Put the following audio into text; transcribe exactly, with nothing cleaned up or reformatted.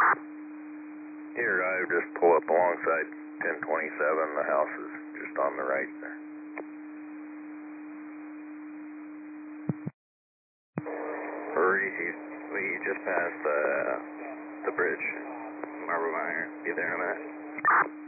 Here, I just pull up alongside ten twenty-seven. The house is just on the right there. Hurry, he, we just passed the, the bridge. Marble Mine. Be there in a minute.